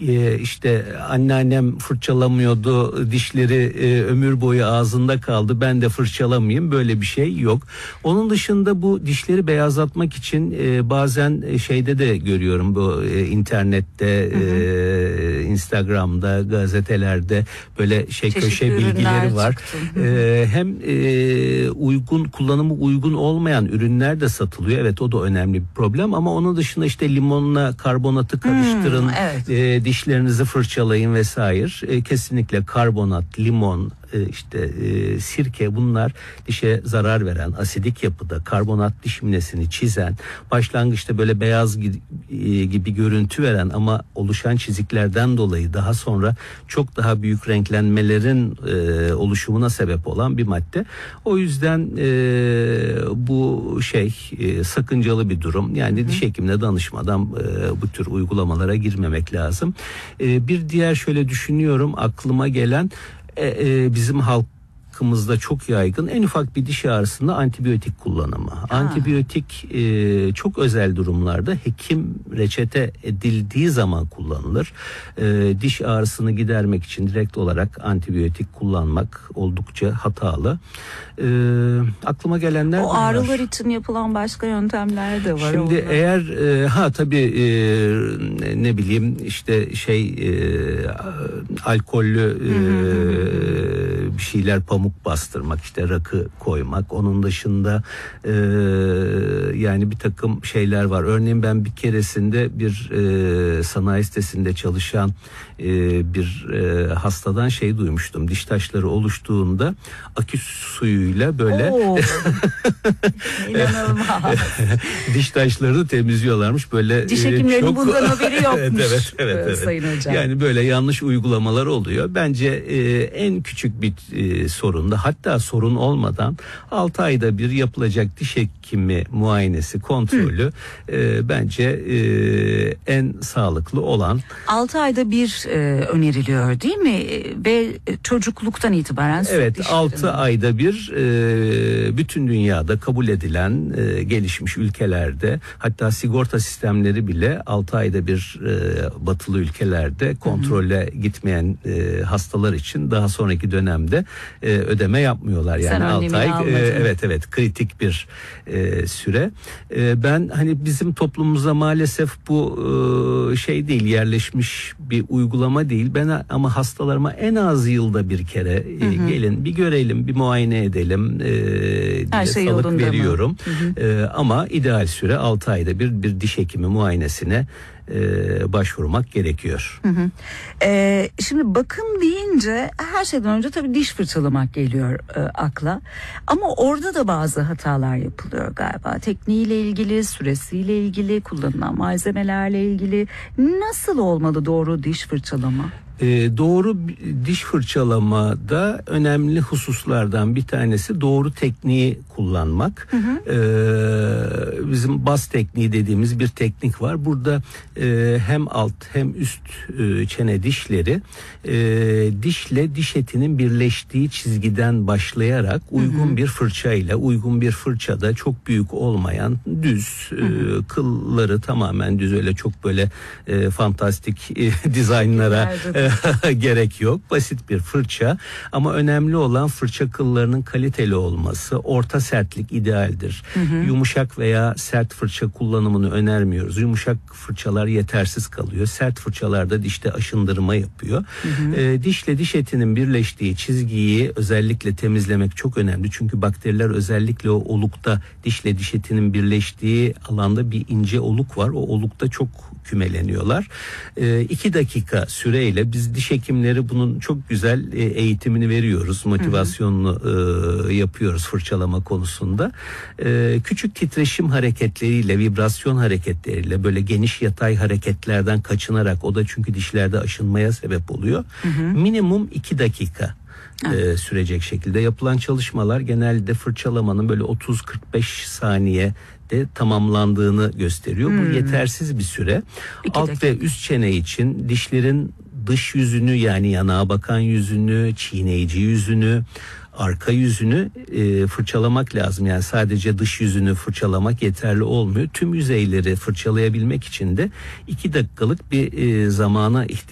işte anneannem fırçalamıyordu, dişleri ömür boyu ağzında kaldı, ben de fırçalamayayım, böyle bir şey yok. Onun dışında bu dişleri beyazlatmak için bazen şeyde de görüyorum, bu internette, Instagram'da, gazetelerde böyle çeşitli köşe bilgileri var. Hem kullanımı uygun olmayan ürünler de satılıyor. Evet, o da önemli bir problem, ama onun dışında işte limonla karbonatı karıştırın, dişlerinizi fırçalayın vesaire. Kesinlikle karbonat, limon, işte sirke, bunlar dişe zarar veren, asidik yapıda, karbonat diş minesini çizen, başlangıçta böyle beyaz gibi görüntü veren ama oluşan çiziklerden dolayı daha sonra çok daha büyük renklenmelerin oluşumuna sebep olan bir madde. O yüzden bu sakıncalı bir durum. Yani diş hekimine danışmadan bu tür uygulamalara girmemek lazım. Bir diğer şöyle düşünüyorum, aklıma gelen, bizim halkımızda çok yaygın, en ufak bir diş ağrısında antibiyotik kullanımı. Antibiyotik çok özel durumlarda hekim reçete edildiği zaman kullanılır. Diş ağrısını gidermek için direkt olarak antibiyotik kullanmak oldukça hatalı. Aklıma gelenler o ağrılar için yapılan başka yöntemler de var. Şimdi eğer tabii ne bileyim işte alkollü bir şeyler, pamuk bastırmak, işte rakı koymak. Onun dışında yani bir takım şeyler var. Örneğin ben bir keresinde bir sanayi sitesinde çalışan bir hastadan duymuştum. Diş taşları oluştuğunda akü suyuyla böyle İnanılmaz. diş taşlarını temizliyorlarmış. Böyle diş hekimlerinin bundan haberi yokmuş. Evet. Sayın hocam. Yani böyle yanlış uygulamalar oluyor. Bence en küçük bir sorunda, hatta sorun olmadan 6 ayda bir yapılacak diş hekimi muayenesi, kontrolü bence en sağlıklı olan. 6 ayda bir öneriliyor değil mi? Ve çocukluktan itibaren. Evet, 6 ayda bir bütün dünyada kabul edilen gelişmiş ülkelerde, hatta sigorta sistemleri bile 6 ayda bir batılı ülkelerde kontrole gitmeyen hastalar için daha sonraki dönemde ödeme yapmıyorlar. Yani 6 ay evet kritik bir süre. Ben bizim toplumumuza maalesef bu değil, yerleşmiş bir uygulama değil. Ben ama hastalarıma en az yılda bir kere gelin bir görelim, bir muayene edelim diye salık veriyorum. Ama ideal süre 6 ayda bir diş hekimi muayenesine başvurmak gerekiyor. Şimdi bakım deyince her şeyden önce tabii diş fırçalamak geliyor akla. Ama orada da bazı hatalar yapılıyor galiba. Tekniğiyle ilgili, süresiyle ilgili, kullanılan malzemelerle ilgili. Nasıl olmalı doğru diş fırçalama? Doğru diş fırçalamada önemli hususlardan bir tanesi doğru tekniği kullanmak. Bizim bas tekniği dediğimiz bir teknik var. Burada hem alt hem üst çene dişleri dişle diş etinin birleştiği çizgiden başlayarak uygun bir fırçayla, uygun bir fırçada, çok büyük olmayan düz, kılları tamamen düz, öyle çok böyle fantastik dizaynlara gerek yok. Basit bir fırça, ama önemli olan fırça kıllarının kaliteli olması. Orta sertlik idealdir. Yumuşak veya sert fırça kullanımını önermiyoruz. Yumuşak fırçalar yetersiz kalıyor. Sert fırçalarda dişte aşındırma yapıyor. Dişle diş etinin birleştiği çizgiyi özellikle temizlemek çok önemli. Çünkü bakteriler özellikle o olukta, dişle diş etinin birleştiği alanda bir ince oluk var. O olukta çok kümeleniyorlar. 2 dakika süreyle biz diş hekimleri bunun çok güzel eğitimini veriyoruz. Motivasyonunu yapıyoruz fırçalama konusunda. Küçük titreşim hareketleriyle, vibrasyon hareketleriyle, böyle geniş yatay hareketlerden kaçınarak, o da çünkü dişlerde aşınmaya sebep oluyor. Minimum 2 dakika sürecek şekilde yapılan çalışmalar genelde fırçalamanın böyle 30-45 saniye de tamamlandığını gösteriyor. Bu yetersiz bir süre. Alt ve üst çene için dişlerin dış yüzünü, yani yanağa bakan yüzünü, çiğneyici yüzünü, arka yüzünü fırçalamak lazım. Yani sadece dış yüzünü fırçalamak yeterli olmuyor. Tüm yüzeyleri fırçalayabilmek için de 2 dakikalık bir zamana ihtiyaç